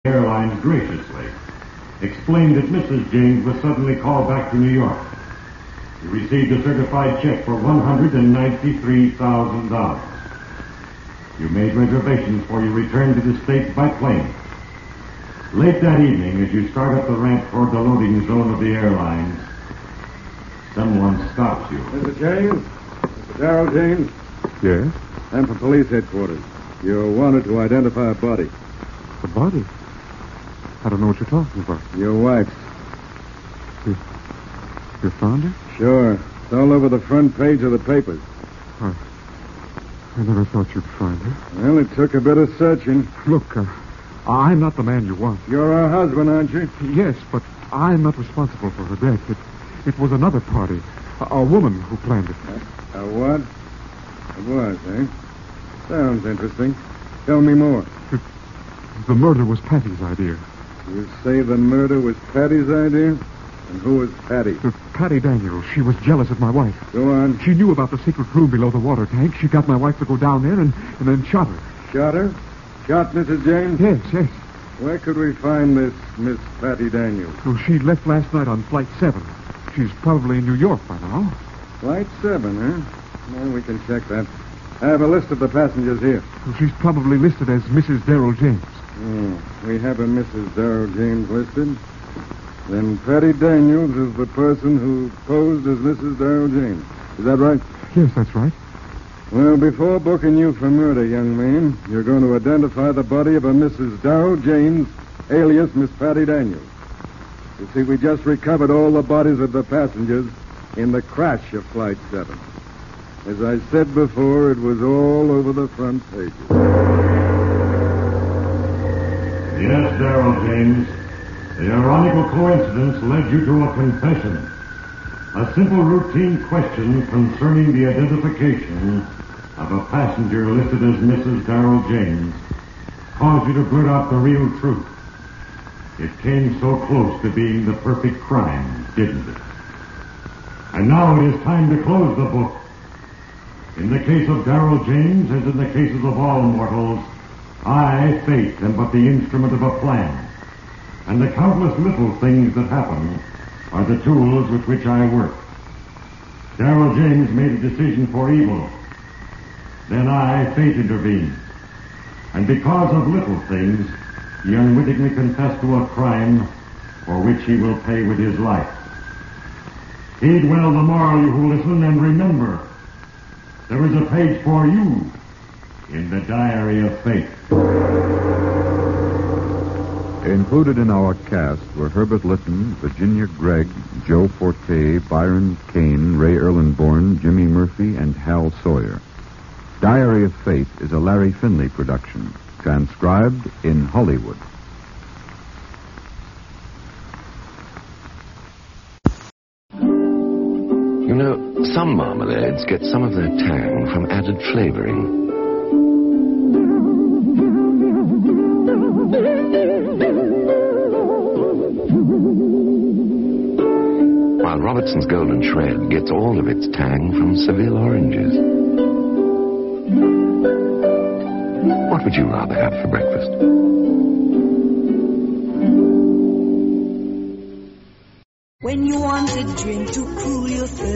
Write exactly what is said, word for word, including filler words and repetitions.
Airlines graciously explained that Missus James was suddenly called back to New York. He received a certified check for one hundred ninety-three thousand dollars. You made reservations for your return to the States by plane. Late that evening, as you start up the ramp toward the loading zone of the airlines, someone stops you. Mister James? Mister Darrell James? Yes? I'm from police headquarters. You're wanted to identify a body. A body? I don't know what you're talking about. Your wife's. You, you found her? Sure. It's all over the front page of the papers. I, I never thought you'd find her. Well, it took a bit of searching. Look, uh, I'm not the man you want. You're her husband, aren't you? Yes, but I'm not responsible for her death. It, it was another party. A, a woman who planned it. A, a what? It was, eh? Sounds interesting. Tell me more. It, the murder was Patty's idea. You say the murder was Patty's idea? And who was Patty? Uh, Patty Daniels. She was jealous of my wife. Go on. She knew about the secret room below the water tank. She got my wife to go down there and, and then shot her. Shot her? Shot Missus James? Yes, yes. Where could we find this Miss Patty Daniels? So she left last night on Flight seven. She's probably in New York by now. Flight seven, huh? Well, we can check that. I have a list of the passengers here. So she's probably listed as Missus Darrell James. Oh, we have a Missus Darrell James listed. Then Patty Daniels is the person who posed as Missus Darrell James. Is that right? Yes, that's right. Well, before booking you for murder, young man, you're going to identify the body of a Missus Darrell James, alias Miss Patty Daniels. You see, we just recovered all the bodies of the passengers in the crash of Flight seven. As I said before, it was all over the front pages. Yes, Darrell James. The ironical coincidence led you to a confession. A simple routine question concerning the identification of a passenger listed as Missus Darrell James caused you to blurt out the real truth. It came so close to being the perfect crime, didn't it? And now it is time to close the book. In the case of Darrell James, as in the cases of all mortals, I, fate, am but the instrument of a plan. And the countless little things that happen are the tools with which I work. Darrell James made a decision for evil. Then I, fate, intervened. And because of little things, he unwittingly confessed to a crime for which he will pay with his life. Heed well the moral, you who listen, and remember, there is a page for you in the Diary of Fate. Included in our cast were Herbert Litton, Virginia Gregg, Joe Forte, Byron Kane, Ray Erlenborn, Jimmy Murphy, and Hal Sawyer. Diary of Fate is a Larry Finley production, transcribed in Hollywood. You know, some marmalades get some of their tang from added flavoring. While Robertson's Golden Shred gets all of its tang from Seville oranges. What would you rather have for breakfast? When you want a drink to cool your thirst.